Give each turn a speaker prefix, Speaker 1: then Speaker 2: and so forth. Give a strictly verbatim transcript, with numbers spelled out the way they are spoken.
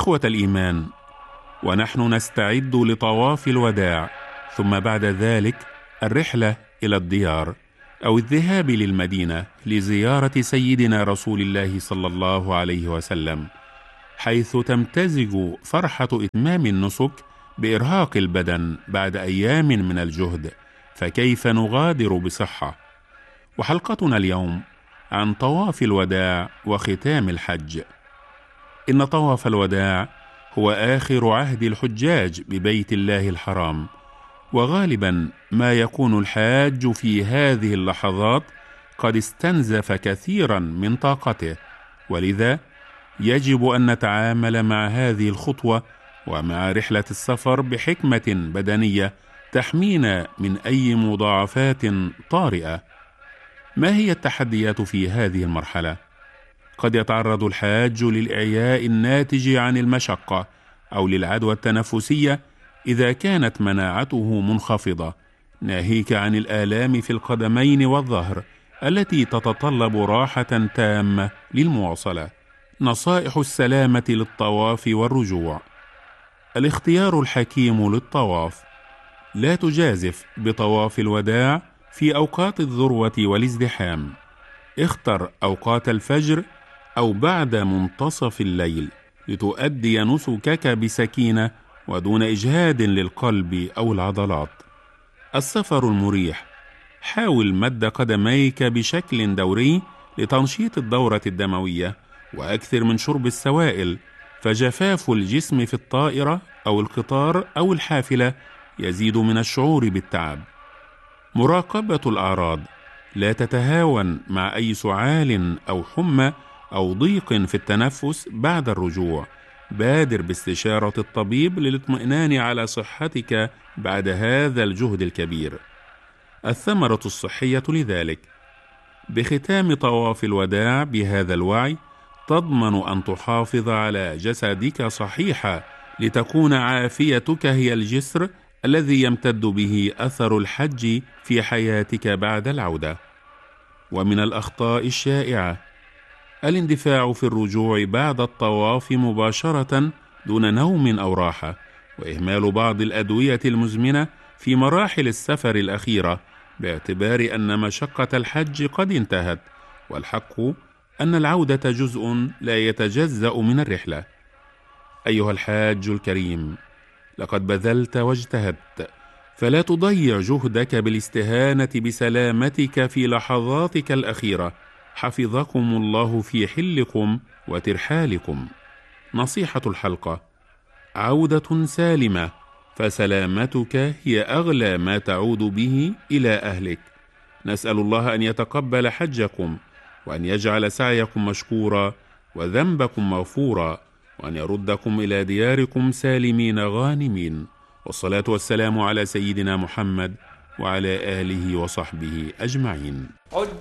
Speaker 1: إخوة الإيمان، ونحن نستعد لطواف الوداع، ثم بعد ذلك الرحلة إلى الديار أو الذهاب للمدينة لزيارة سيدنا رسول الله صلى الله عليه وسلم، حيث تمتزج فرحة إتمام النسك بإرهاق البدن بعد أيام من الجهد، فكيف نغادر بصحة؟ وحلقتنا اليوم عن طواف الوداع وختام الحج. إن طواف الوداع هو آخر عهد الحجاج ببيت الله الحرام، وغالبا ما يكون الحاج في هذه اللحظات قد استنزف كثيرا من طاقته، ولذا يجب أن نتعامل مع هذه الخطوة ومع رحلة السفر بحكمة بدنية تحمينا من أي مضاعفات طارئة. ما هي التحديات في هذه المرحلة؟ قد يتعرض الحاج للإعياء الناتج عن المشقة أو للعدوى التنفسية إذا كانت مناعته منخفضة، ناهيك عن الآلام في القدمين والظهر التي تتطلب راحة تامة للمواصلة. نصائح السلامة للطواف والرجوع. الاختيار الحكيم للطواف: لا تجازف بطواف الوداع في أوقات الذروة والازدحام، اختر أوقات الفجر أو بعد منتصف الليل لتؤدي نسكك بسكينة ودون إجهاد للقلب أو العضلات. السفر المريح: حاول مد قدميك بشكل دوري لتنشيط الدورة الدموية، وأكثر من شرب السوائل، فجفاف الجسم في الطائرة أو القطار أو الحافلة يزيد من الشعور بالتعب. مراقبة الأعراض: لا تتهاون مع أي سعال أو حمى أو ضيق في التنفس بعد الرجوع، بادر باستشارة الطبيب للاطمئنان على صحتك بعد هذا الجهد الكبير. الثمرة الصحية لذلك: بختام طواف الوداع بهذا الوعي تضمن أن تحافظ على جسدك صحيحا لتكون عافيتك هي الجسر الذي يمتد به أثر الحج في حياتك بعد العودة. ومن الأخطاء الشائعة: الاندفاع في الرجوع بعد الطواف مباشرة دون نوم أو راحة، وإهمال بعض الأدوية المزمنة في مراحل السفر الأخيرة، باعتبار أن مشقة الحج قد انتهت، والحق أن العودة جزء لا يتجزأ من الرحلة. أيها الحاج الكريم، لقد بذلت واجتهدت، فلا تضيع جهدك بالاستهانة بسلامتك في لحظاتك الأخيرة. حفظكم الله في حلكم وترحالكم. نصيحة الحلقة: عودة سالمة، فسلامتك هي أغلى ما تعود به إلى أهلك. نسأل الله أن يتقبل حجكم، وأن يجعل سعيكم مشكورا وذنبكم مغفورا، وأن يردكم إلى دياركم سالمين غانمين. والصلاة والسلام على سيدنا محمد وعلى آله وصحبه أجمعين.